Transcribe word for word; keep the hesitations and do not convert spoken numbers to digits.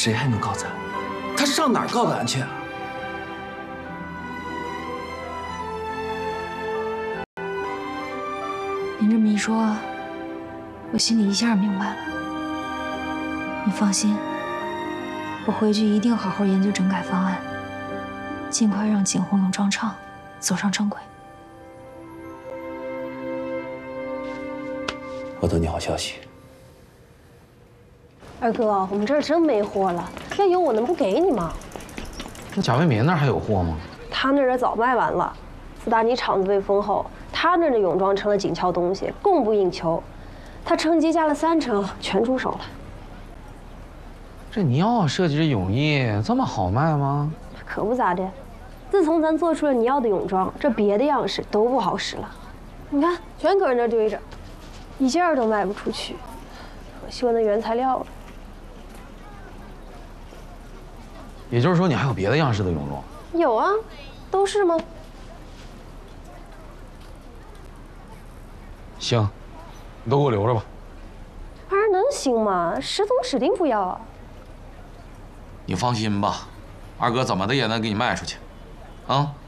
谁还能告咱？他上哪儿告咱去啊？ 您这么一说，我心里一下明白了。你放心，我回去一定好好研究整改方案，尽快让景洪永装厂走上正轨。 我等你好消息。 二哥，我们这儿真没货了，要有我能不给你吗？ 那贾维民那儿还有货吗？ 他那儿早卖完了。斯大尼厂子被封后，他那儿的泳装成了紧俏东西，供不应求。他成绩加了三成，全出手了。 这尼奥设计这泳衣这么好卖吗？ 可不咋的，自从咱做出了尼奥的泳装，这别的样式都不好使了。你看，全搁人那堆着，一件都卖不出去。可惜我那原材料了。 也就是说，你还有别的样式的泳装？ 有啊，都是吗？ 行，你都给我留着吧。 二能行吗？石总指定不要啊。 你放心吧，二哥怎么的也能给你卖出去，啊。